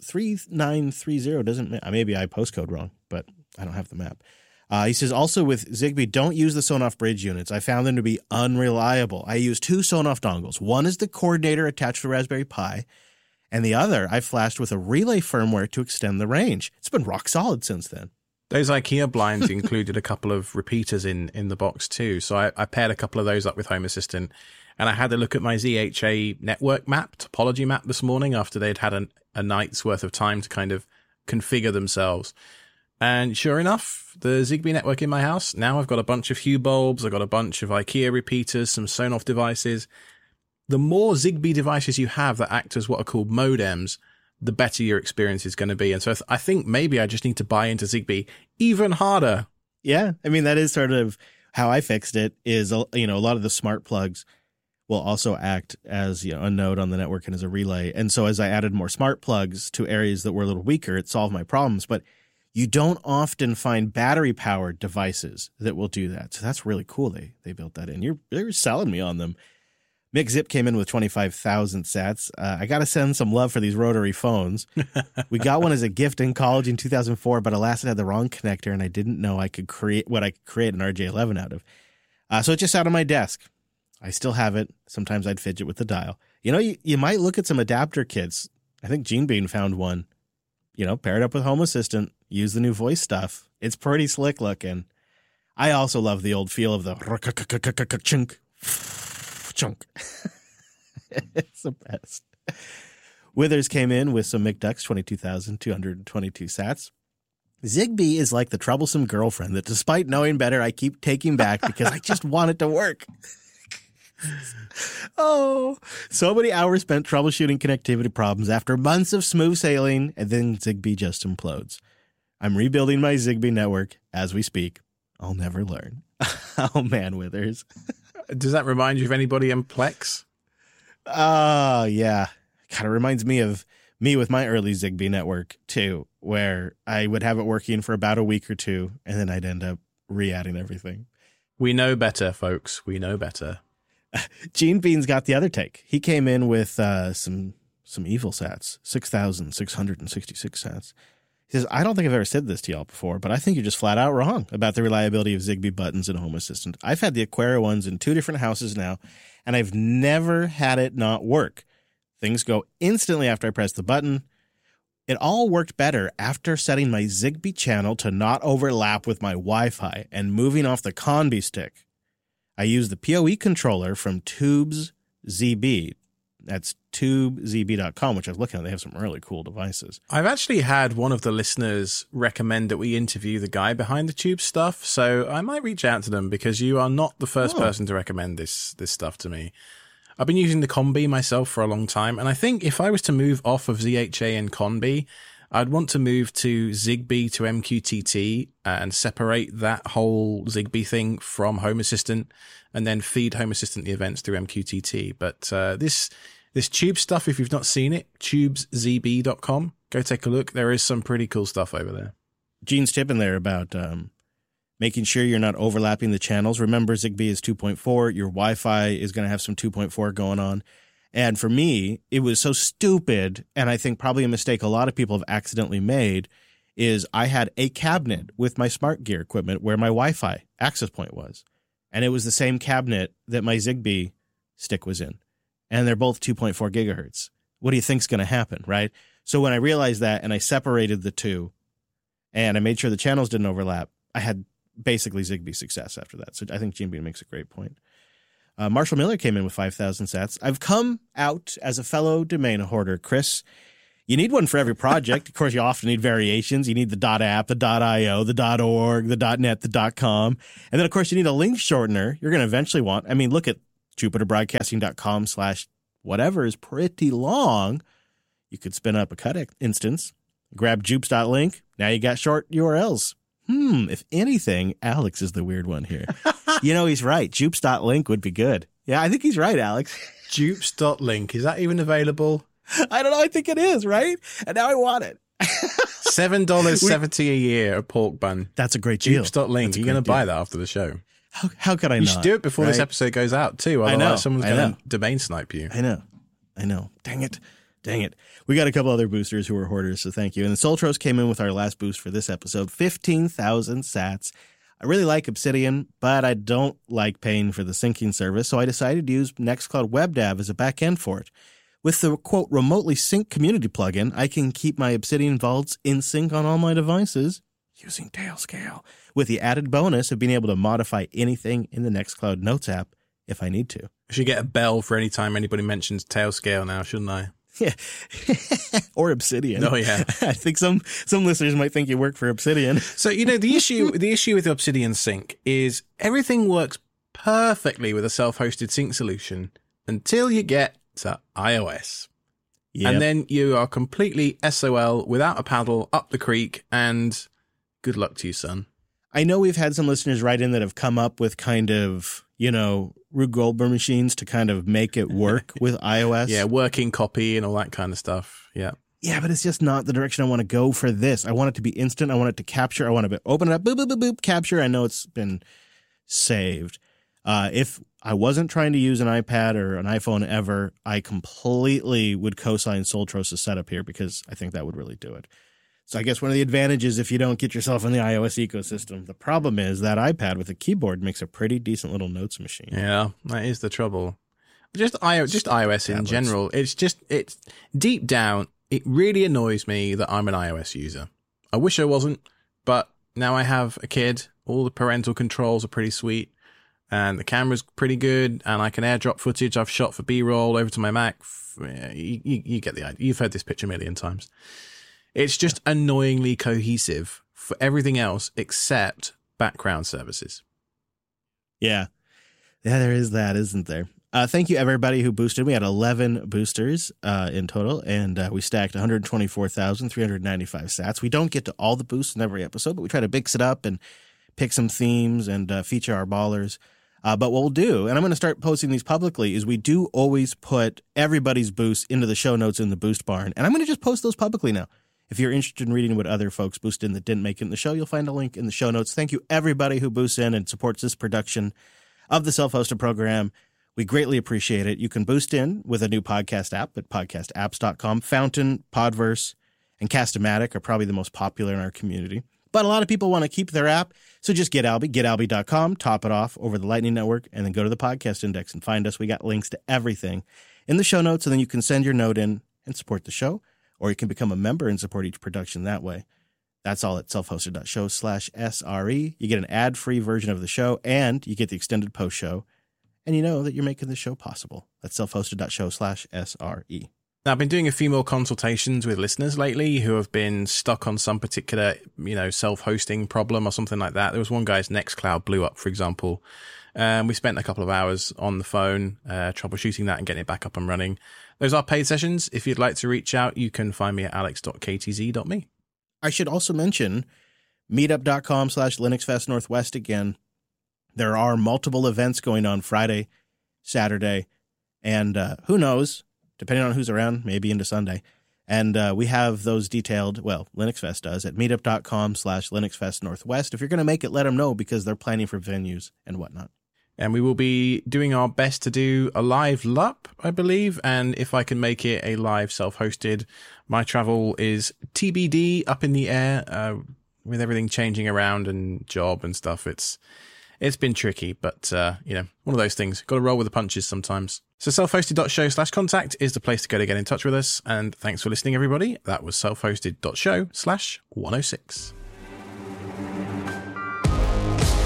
3930 doesn't. Maybe I postcode wrong, but I don't have the map. He says also with Zigbee, don't use the Sonoff bridge units. I found them to be unreliable. I use 2 Sonoff dongles. One is the coordinator attached to the Raspberry Pi, and the other I flashed with a relay firmware to extend the range. It's been rock solid since then. Those IKEA blinds included a couple of repeaters in the box too. So I paired a couple of those up with Home Assistant, and I had a look at my ZHA network map, topology map this morning after they'd had a night's worth of time to kind of configure themselves. And sure enough, the Zigbee network in my house, now I've got a bunch of Hue bulbs, I've got a bunch of IKEA repeaters, some Sonoff devices. The more Zigbee devices you have that act as what are called modems, the better your experience is going to be. And so I think maybe I just need to buy into Zigbee even harder. Yeah. I mean, that is sort of how I fixed it is, a lot of the smart plugs will also act as, a node on the network and as a relay. And so as I added more smart plugs to areas that were a little weaker, it solved my problems. But you don't often find battery-powered devices that will do that. So that's really cool. They built that in. You're selling me on them. Mick Zip came in with 25,000 sats. I got to send some love for these rotary phones. We got one as a gift in college in 2004, but alas, it had the wrong connector, and I didn't know I could create an RJ11 out of. So it just sat on my desk. I still have it. Sometimes I'd fidget with the dial. You might look at some adapter kits. I think Gene Bean found one. Pair it up with Home Assistant. Use the new voice stuff. It's pretty slick looking. I also love the old feel of the chunk. It's the best. Withers came in with some McDucks, 22,222 sats. Zigbee is like the troublesome girlfriend that despite knowing better, I keep taking back because I just want it to work. Oh, so many hours spent troubleshooting connectivity problems after months of smooth sailing, and then Zigbee just implodes. I'm rebuilding my Zigbee network as we speak. I'll never learn. Oh, man, Withers. Does that remind you of anybody in Plex? Yeah. Kind of reminds me of me with my early Zigbee network, too, where I would have it working for about a week or two, and then I'd end up re-adding everything. We know better, folks. We know better. Gene Bean's got the other take. He came in with some evil sats, 6,666 sats. He says, I don't think I've ever said this to y'all before, but I think you're just flat out wrong about the reliability of Zigbee buttons in Home Assistant. I've had the Aquara ones in 2 different houses now, and I've never had it not work. Things go instantly after I press the button. It all worked better after setting my Zigbee channel to not overlap with my Wi-Fi and moving off the Conbi stick. I use the PoE controller from Tubes ZB. That's tubezb.com, which I was looking at. They have some really cool devices. I've actually had one of the listeners recommend that we interview the guy behind the Tube stuff, so I might reach out to them because you are not the first person to recommend this stuff to me. I've been using the Conbi myself for a long time, and I think if I was to move off of ZHA and Conbi, I'd want to move to Zigbee to MQTT and separate that whole Zigbee thing from Home Assistant and then feed Home Assistant the events through MQTT. But this Tube stuff, if you've not seen it, tubezb.com, go take a look. There is some pretty cool stuff over there. Gene's tip in there about making sure you're not overlapping the channels. Remember, Zigbee is 2.4. Your Wi-Fi is going to have some 2.4 going on. And for me, it was so stupid, and I think probably a mistake a lot of people have accidentally made, is I had a cabinet with my smart gear equipment where my Wi-Fi access point was. And it was the same cabinet that my Zigbee stick was in. And they're both 2.4 gigahertz. What do you think's going to happen, right? So when I realized that and I separated the two and I made sure the channels didn't overlap, I had basically Zigbee success after that. So I think Gene Bean makes a great point. Marshall Miller came in with 5,000 sats. I've come out as a fellow domain hoarder, Chris. You need one for every project. Of course, you often need variations. You need the .app, the .io, the .org, the .net, the .com. And then, of course, you need a link shortener you're going to eventually want. I mean, look at jupiterbroadcasting.com/whatever is pretty long. You could spin up a cut instance, grab jupes.link. Now you got short URLs. If anything, Alex is the weird one here. He's right. Jupes.link would be good. Yeah, I think he's right, Alex. Jupes.link. Is that even available? I don't know. I think it is, right? And now I want it. $7.70 a year a pork bun. That's a great deal. Jupes.link. You're going to buy that after the show. How could I not? You should do it before this episode goes out, too. Otherwise, someone's going to domain snipe you. I know. Dang it. We got a couple other boosters who were hoarders, so thank you. And the Soltros came in with our last boost for this episode, 15,000 sats. I really like Obsidian, but I don't like paying for the syncing service, so I decided to use Nextcloud WebDAV as a backend for it. With the, quote, remotely sync community plugin, I can keep my Obsidian vaults in sync on all my devices using Tailscale, with the added bonus of being able to modify anything in the Nextcloud Notes app if I need to. I should get a bell for any time anybody mentions Tailscale now, shouldn't I? Yeah. Or Obsidian. Oh, yeah. I think some listeners might think you work for Obsidian. So, the issue with the Obsidian Sync is everything works perfectly with a self-hosted sync solution until you get to iOS. Yep. And then you are completely SOL without a paddle up the creek, and good luck to you, son. I know we've had some listeners write in that have come up with kind of, Rube Goldberg machines to kind of make it work with iOS. Yeah, working copy and all that kind of stuff. Yeah. Yeah, but it's just not the direction I want to go for this. I want it to be instant. I want it to capture. I want to open it up, boop, boop, boop, boop, capture. I know it's been saved. If I wasn't trying to use an iPad or an iPhone ever, I completely would co-sign Soltros' setup here because I think that would really do it. So I guess one of the advantages if you don't get yourself in the iOS ecosystem, the problem is that iPad with a keyboard makes a pretty decent little notes machine. Yeah, that is the trouble. Just iOS in general. It's deep down, it really annoys me that I'm an iOS user. I wish I wasn't, but now I have a kid. All the parental controls are pretty sweet, and the camera's pretty good, and I can airdrop footage I've shot for B-roll over to my Mac. You get the idea. You've heard this pitch a million times. It's just annoyingly cohesive for everything else except background services. Yeah, there is that, isn't there? Thank you, everybody who boosted. We had 11 boosters in total, and we stacked 124,395 sats. We don't get to all the boosts in every episode, but we try to mix it up and pick some themes and feature our ballers. But what we'll do, and I'm going to start posting these publicly, is we do always put everybody's boosts into the show notes in the Boost Barn, and I'm going to just post those publicly now. If you're interested in reading what other folks boosted in that didn't make it in the show, you'll find a link in the show notes. Thank you, everybody who boosts in and supports this production of the Self-Hosted program. We greatly appreciate it. You can boost in with a new podcast app at podcastapps.com. Fountain, Podverse, and Cast-O-Matic are probably the most popular in our community. But a lot of people want to keep their app, so just get Alby, getalby.com, top it off over the Lightning Network, and then go to the podcast index and find us. We got links to everything in the show notes, and then you can send your note in and support the show. Or you can become a member and support each production that way. That's all at selfhosted.show/SRE. You get an ad-free version of the show, and you get the extended post-show. And you know that you're making the show possible. That's selfhosted.show/SRE. Now, I've been doing a few more consultations with listeners lately who have been stuck on some particular, self-hosting problem or something like that. There was one guy's Nextcloud blew up, for example. We spent a couple of hours on the phone troubleshooting that and getting it back up and running. Those are paid sessions. If you'd like to reach out, you can find me at alex.ktz.me. I should also mention meetup.com/LinuxFest Northwest again. There are multiple events going on Friday, Saturday, and who knows, depending on who's around, maybe into Sunday. And we have those detailed, LinuxFest does, at meetup.com/LinuxFest Northwest. If you're going to make it, let them know because they're planning for venues and whatnot. And we will be doing our best to do a live LUP, I believe. And if I can make it a live self-hosted, my travel is TBD, up in the air, with everything changing around and job and stuff. It's been tricky, but, one of those things. Got to roll with the punches sometimes. So selfhosted.show/contact is the place to go to get in touch with us. And thanks for listening, everybody. That was selfhosted.show/106.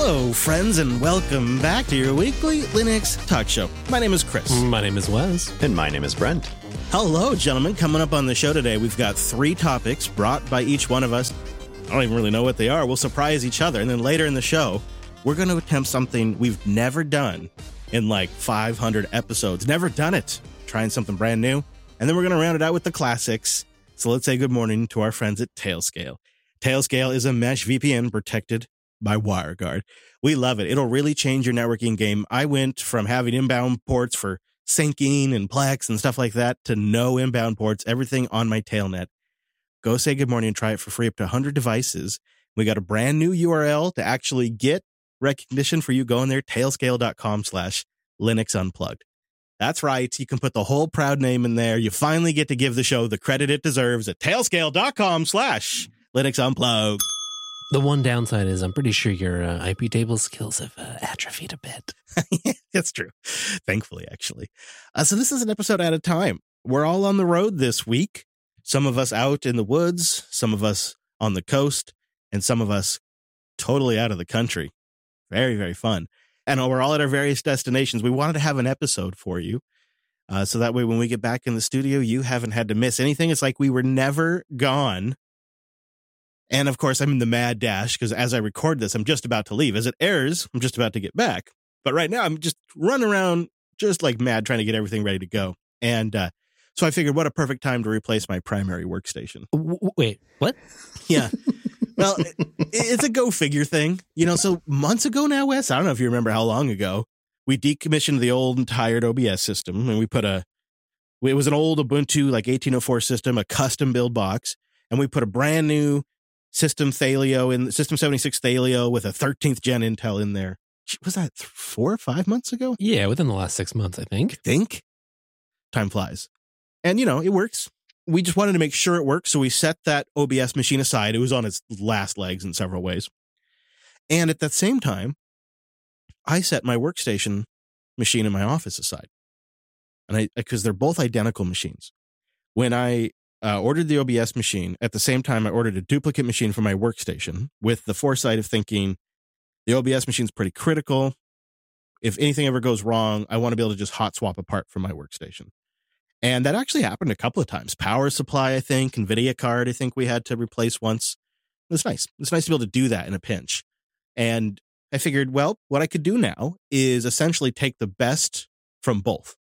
Hello, friends, and welcome back to your weekly Linux talk show. My name is Chris. My name is Wes. And my name is Brent. Hello, gentlemen. Coming up on the show today, we've got 3 topics brought by each one of us. I don't even really know what they are. We'll surprise each other. And then later in the show, we're going to attempt something we've never done in like 500 episodes. Never done it. Trying something brand new. And then we're going to round it out with the classics. So let's say good morning to our friends at Tailscale. Tailscale is a mesh VPN protected by WireGuard. We love it. It'll really change your networking game. I went from having inbound ports for syncing and Plex and stuff like that to no inbound ports, everything on my Tailnet. Go say good morning and try it for free up to 100 devices. We got a brand new URL to actually get recognition for you going there, tailscale.com/Linux Unplugged. That's right. You can put the whole proud name in there. You finally get to give the show the credit it deserves at tailscale.com/Linux Unplugged. The one downside is I'm pretty sure your IP table skills have atrophied a bit. That's true. Thankfully, actually. So this is an episode at a time. We're all on the road this week. Some of us out in the woods, some of us on the coast, and some of us totally out of the country. Very, very fun. And we're all at our various destinations. We wanted to have an episode for you. So that way, when we get back in the studio, you haven't had to miss anything. It's like we were never gone. And of course, I'm in the mad dash because as I record this, I'm just about to leave. As it airs, I'm just about to get back. But right now, I'm just running around just like mad trying to get everything ready to go. And so I figured what a perfect time to replace my primary workstation. Wait, what? Yeah. Well, it's a go figure thing. You know, so months ago now, Wes, I don't know if you remember how long ago, we decommissioned the old and tired OBS system. And we put it was an old Ubuntu like 1804 system, a custom build box. And we put a brand new System 76 Thalio with a 13th gen Intel in there. Was that 4 or 5 months ago? Yeah, within the last 6 months, I think. Time flies. And, you know, it works. We just wanted to make sure it works, so we set that OBS machine aside. It was on its last legs in several ways. And at that same time, I set my workstation machine in my office aside. And because they're both identical machines. When I ordered the OBS machine, at the same time, I ordered a duplicate machine for my workstation with the foresight of thinking the OBS machine's pretty critical. If anything ever goes wrong, I want to be able to just hot swap a part from my workstation. And that actually happened a couple of times. Power supply, I think, NVIDIA card, I think we had to replace once. It was nice. It's nice to be able to do that in a pinch. And I figured, well, what I could do now is essentially take the best from both.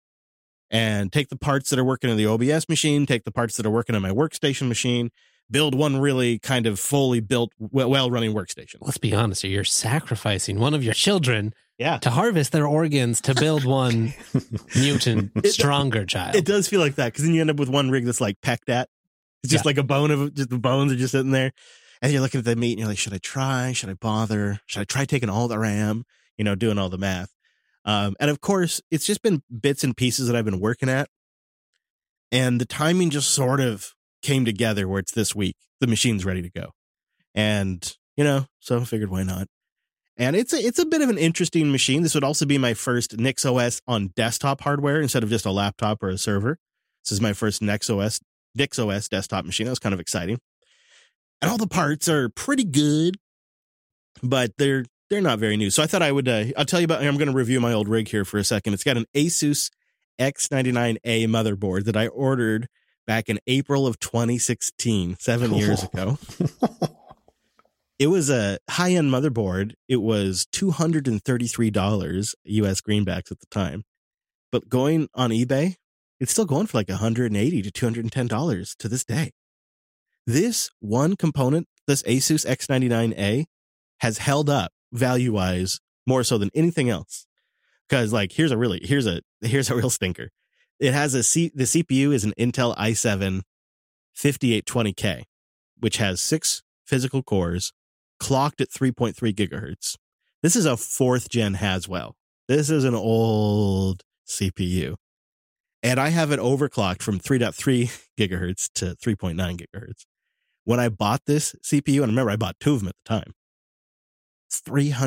And take the parts that are working in the OBS machine, take the parts that are working on my workstation machine, build one really kind of fully built, well-running workstation. Let's be honest here. You're sacrificing one of your children to harvest their organs to build one mutant, stronger child. It does feel like that, because then you end up with one rig that's like pecked at. It's just like a bone of just the bones are just sitting there. And you're looking at the meat and you're like, should I try? Should I bother? Should I try taking all the RAM? You know, doing all the math. And of course, it's just been bits and pieces that I've been working at. And the timing just sort of came together where it's this week. The machine's ready to go. And, you know, so I figured why not? And it's a bit of an interesting machine. This would also be my first NixOS on desktop hardware instead of just a laptop or a server. This is my first NixOS desktop machine. That was kind of exciting. And all the parts are pretty good, but they're not very new. So I thought I would, I'll tell you about, I'm going to review my old rig here for a second. It's got an Asus X99A motherboard that I ordered back in April of 2016, 7 years ago. It was a high-end motherboard. It was $233 US greenbacks at the time. But going on eBay, it's still going for like $180 to $210 to this day. This one component, this Asus X99A, has held up value-wise more so than anything else. Because like here's a real stinker. It has the CPU is an Intel i7 5820K, which has 6 physical cores, clocked at 3.3 gigahertz. This is a 4th gen Haswell. This is an old CPU. And I have it overclocked from 3.3 gigahertz to 3.9 gigahertz. When I bought this CPU, and remember I bought 2 of them at the time, it's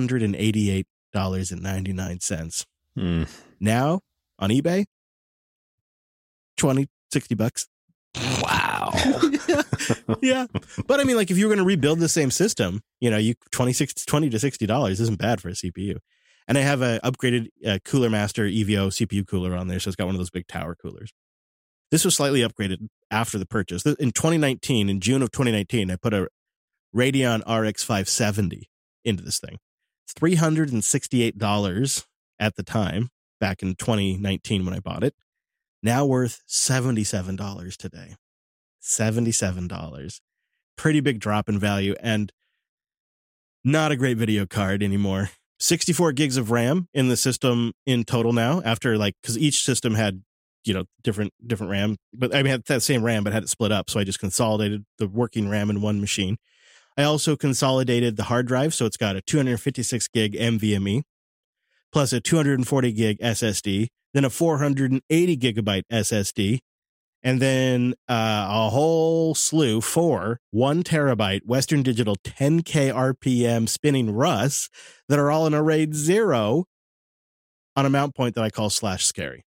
$388.99. Now on eBay, $60. Wow. Yeah. But I mean, like if you were going to rebuild the same system, you $20 to $60 isn't bad for a CPU. And I have a upgraded Cooler Master EVO CPU cooler on there. So it's got one of those big tower coolers. This was slightly upgraded after the purchase. In 2019, in June of 2019, I put a Radeon RX 570 into this thing. It's $368 at the time, back in 2019 when I bought it. Now worth $77 today. $77. Pretty big drop in value and not a great video card anymore. 64 gigs of RAM in the system in total now after because each system had, different RAM, but I mean, had that same RAM, but had it split up. So I just consolidated the working RAM in one machine. I also consolidated the hard drive. So it's got a 256 gig NVMe plus a 240 gig SSD, then a 480 gigabyte SSD, and then a whole slew for 1 terabyte Western Digital 10K RPM spinning RUS that are all in a RAID 0 on a mount point that I call /scary.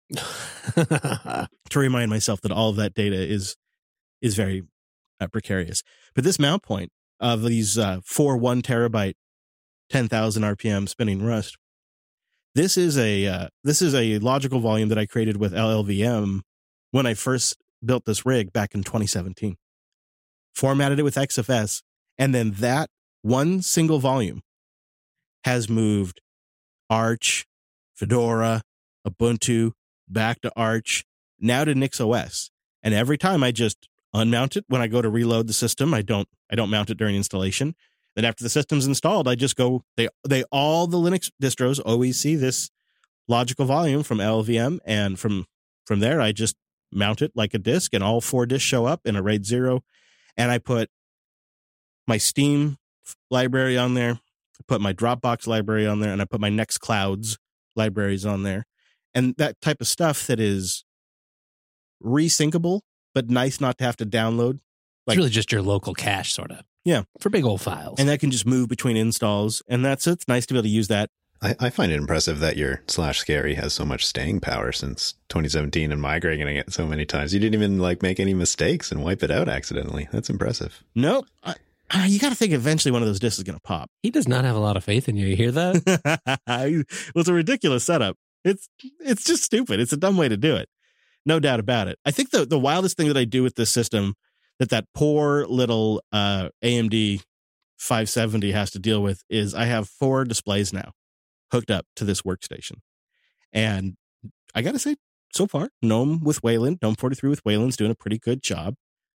To remind myself that all of that data is very precarious. But this mount point of these 4 1 terabyte 10,000 RPM spinning RUS, this is a logical volume that I created with LLVM when I first built this rig back in 2017. Formatted it with XFS, and then that one single volume has moved Arch, Fedora, Ubuntu, back to Arch, now to NixOS. And every time I just unmount it when I go to reload the system, I don't mount it during installation. Then after the system's installed, I just go, all the Linux distros always see this logical volume from LLVM, and from there I just mount it like a disk, and all 4 disks show up in a RAID 0. And I put my Steam library on there, I put my Dropbox library on there, and I put my Nextcloud's libraries on there. And that type of stuff that is resyncable, but nice not to have to download. It's really just your local cache, sort of. Yeah. For big old files. And that can just move between installs. And it's nice to be able to use that. I find it impressive that your /scary has so much staying power since 2017 and migrating it so many times. You didn't even make any mistakes and wipe it out accidentally. That's impressive. Nope. You got to think eventually one of those disks is going to pop. He does not have a lot of faith in you. You hear that? Well, it's a ridiculous setup. It's just stupid. It's a dumb way to do it. No doubt about it. I think the wildest thing that I do with this system that poor little AMD 570 has to deal with is I have 4 displays now hooked up to this workstation. And I got to say, so far, Gnome 43 with Wayland's doing a pretty good job.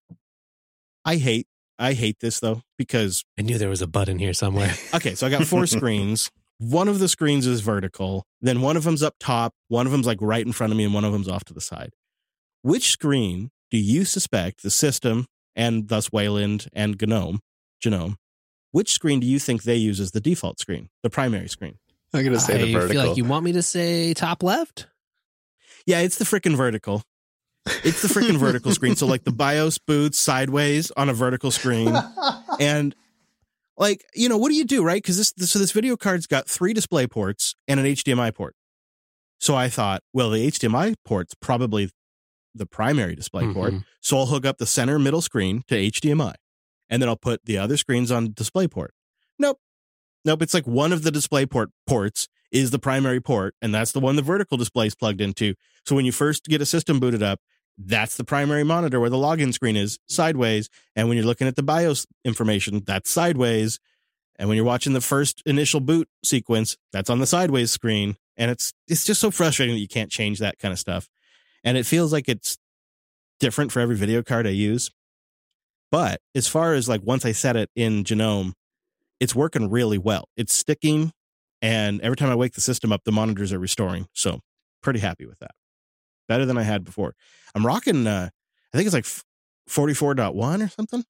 I hate this, though, because... I knew there was a button here somewhere. Okay, so I got 4 screens. One of the screens is vertical. Then one of them's up top. One of them's right in front of me, and one of them's off to the side. Which screen do you suspect the system, and thus Wayland and Genome, which screen do you think they use as the default screen, the primary screen? I'm going to say the vertical. I feel like you want me to say top left? Yeah, it's the frickin' vertical. It's the freaking vertical screen. So the BIOS boots sideways on a vertical screen. And what do you do, right? Because this video card's got 3 display ports and an HDMI port. So I thought, well, the HDMI port's probably the primary display port. So I'll hook up the center middle screen to HDMI. And then I'll put the other screens on DisplayPort. Nope. It's one of the DisplayPort ports is the primary port, and that's the one the vertical display is plugged into. So when you first get a system booted up, that's the primary monitor where the login screen is sideways. And when you're looking at the BIOS information, that's sideways. And when you're watching the first initial boot sequence, that's on the sideways screen. And it's just so frustrating that you can't change that kind of stuff. And it feels like it's different for every video card I use. But as far as once I set it in Genome, it's working really well. It's sticking. And every time I wake the system up, the monitors are restoring. So pretty happy with that. Better than I had before. I'm rocking, I think it's 44.1 or something.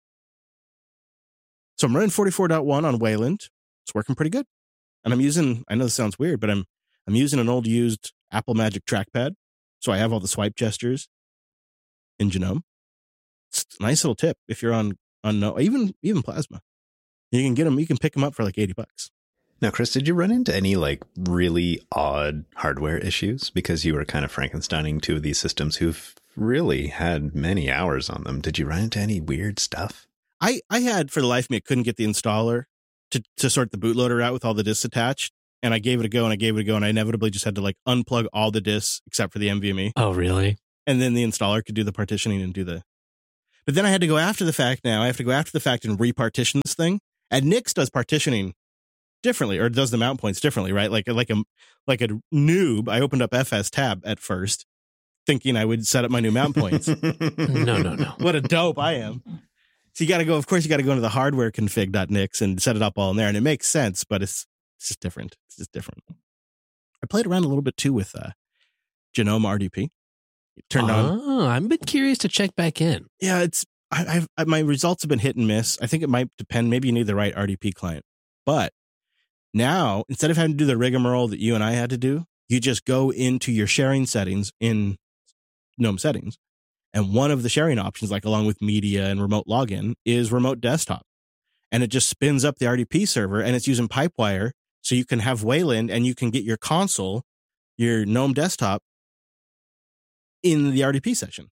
So I'm running 44.1 on Wayland. It's working pretty good. And I'm using, I know this sounds weird, but I'm using an old used Apple Magic trackpad. So I have all the swipe gestures in Genome. It's a nice little tip if you're on even Plasma. You can get them, you can pick them up for $80. Now, Chris, did you run into any really odd hardware issues because you were kind of Frankensteining 2 of these systems who've really had many hours on them. Did you run into any weird stuff? I had, for the life of me, I couldn't get the installer to sort the bootloader out with all the disks attached. And I gave it a go, and I inevitably just had to like unplug all the disks except for the NVMe. Oh, really? And then the installer could do the partitioning and do the... But then I had to go after the fact now. I have to go after the fact and repartition this thing. And Nix does partitioning differently, or does the mount points differently, right? Like a noob, I opened up FS tab at first, thinking I would set up my new mount points. No. What a dope I am. So you got to go, of course, you got to go into the hardware config.nix and set it up all in there. And it makes sense, but it's just different. It's just different. I played around a little bit too with Genome RDP. Turned on. Oh, I'm a bit curious to check back in. Yeah, it's my results have been hit and miss. I think it might depend. Maybe you need the right RDP client. But now, instead of having to do the rigmarole that you and I had to do, you just go into your sharing settings in GNOME settings. And one of the sharing options, like along with media and remote login, is remote desktop. And it just spins up the RDP server, and it's using Pipewire. So you can have Wayland and you can get your console, your GNOME desktop, in the RDP section.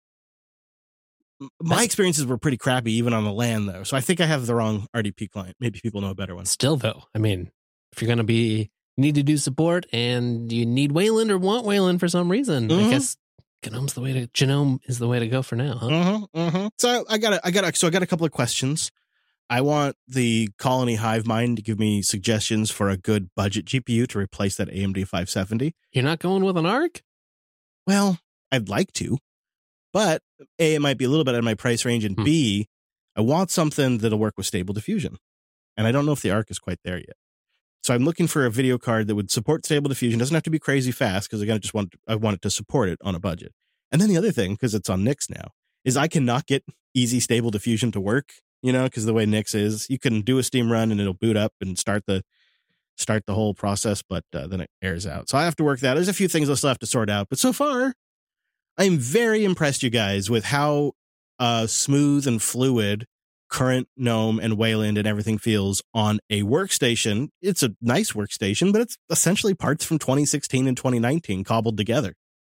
My experiences were pretty crappy, even on the LAN, though. So I think I have the wrong RDP client. Maybe people know a better one. Still, though, I mean, if you're going to you need to do support and you need Wayland or want Wayland for some reason, I guess Genome is the way to go for now, huh? So I got a couple of questions. I want the Colony Hive Mind to give me suggestions for a good budget GPU to replace that AMD 570. You're not going with an ARC? Well, I'd like to, but A, it might be a little bit out of my price range, and B, I want something that'll work with Stable Diffusion. And I don't know if the ARC is quite there yet. So I'm looking for a video card that would support Stable Diffusion. Doesn't have to be crazy fast, because again, I want it to support it on a budget. And then the other thing, because it's on Nix now, is I cannot get easy Stable Diffusion to work, because the way Nix is, you can do a Steam run and it'll boot up and start the whole process, but then it airs out. So I have to work that. There's a few things I still have to sort out, but so far, I'm very impressed, you guys, with how smooth and fluid current GNOME and Wayland and everything feels on a workstation. It's a nice workstation, but it's essentially parts from 2016 and 2019 cobbled together.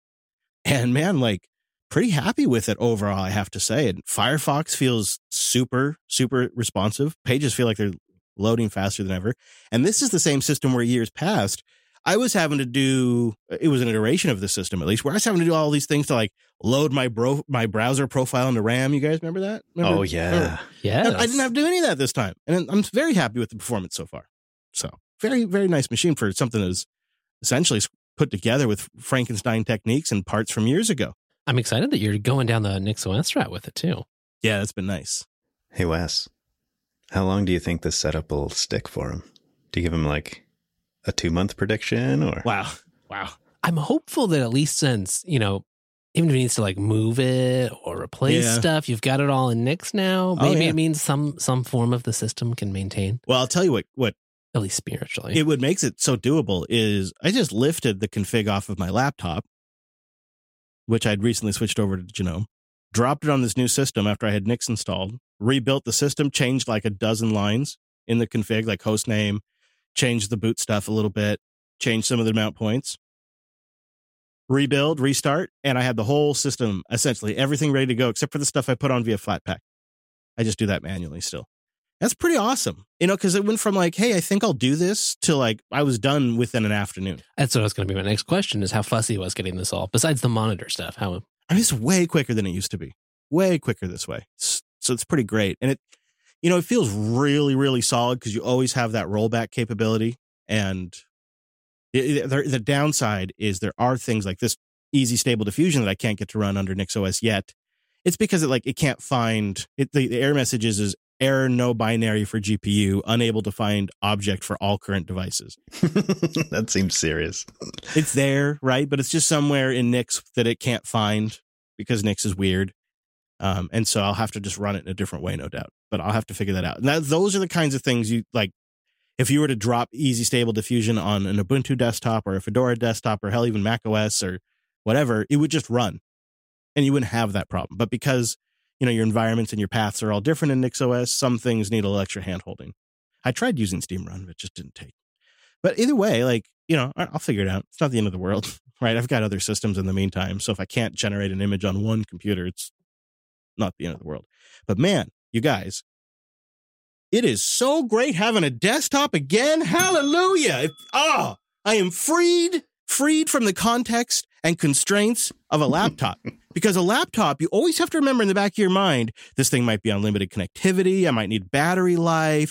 And man, pretty happy with it overall, I have to say. And Firefox feels super, super responsive. Pages feel like they're loading faster than ever. And this is the same system where years past, I was having to do, it was an iteration of the system at least, where I was having to do all these things to load my browser profile into RAM. You guys remember that? Oh, yeah. Yeah. I didn't have to do any of that this time. And I'm very happy with the performance so far. So very, very nice machine for something that is essentially put together with Frankenstein techniques and parts from years ago. I'm excited that you're going down the NixOS route with it too. Yeah, that's been nice. Hey, Wes, how long do you think this setup will stick for him? Do you give him a 2-month prediction or? Wow. I'm hopeful that at least since, even if he needs to move it or replace stuff, you've got it all in Nix now. Maybe it means some form of the system can maintain. Well, I'll tell you what at least spiritually. What makes it so doable is I just lifted the config off of my laptop, which I'd recently switched over to Genome, dropped it on this new system after I had Nix installed, rebuilt the system, changed a dozen lines in the config, like host name, changed the boot stuff a little bit, changed some of the mount points, rebuild, restart, and I had the whole system, essentially everything ready to go except for the stuff I put on via Flatpak. I just do that manually still. That's pretty awesome, because it went from hey, I think I'll do this to I was done within an afternoon. That's what was going to be my next question: is how fussy was getting this all. Besides the monitor stuff, how? It's way quicker than it used to be. Way quicker this way. So it's pretty great, and it feels really, really solid because you always have that rollback capability. And the downside is there are things like this easy Stable Diffusion that I can't get to run under NixOS yet. It's because it can't find it. The error messages is error no binary for GPU, unable to find object for all current devices. That seems serious. It's there, right? But it's just somewhere in Nix that it can't find because Nix is weird. And so I'll have to just run it in a different way, no doubt. But I'll have to figure that out. And those are the kinds of things you if you were to drop easy Stable Diffusion on an Ubuntu desktop or a Fedora desktop or hell, even Mac OS or whatever, it would just run and you wouldn't have that problem. But because your environments and your paths are all different in NixOS, some things need a little extra hand-holding. I tried using Steam Run, but it just didn't take. But either way, I'll figure it out. It's not the end of the world, right? I've got other systems in the meantime. So if I can't generate an image on one computer, it's not the end of the world. But man, you guys, it is so great having a desktop again. Hallelujah. I am freed from the context and constraints of a laptop. Because a laptop, you always have to remember in the back of your mind, this thing might be on limited connectivity. I might need battery life.